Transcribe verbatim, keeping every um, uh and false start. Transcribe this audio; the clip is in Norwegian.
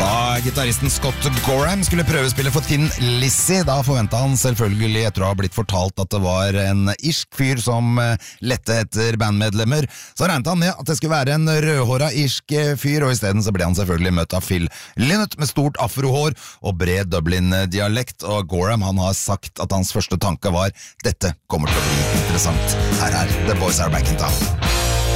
Da gitaristen Scott Gorham skulle prøvespille for Thin Lizzy, da forventet han selvfølgelig etter å ha blitt fortalt at det var en irsk fyr som lette etter bandmedlemmer. Så regnet han med at det skulle være en rødhåret irsk fyr, og i stedet så ble han selvfølgelig møtt av Phil Lynott med stort afrohår og bred Dublin-dialekt, og Gorham han har sagt at hans første tanke var dette kommer til å bli interessant. Her er The Boys Are Back in Town.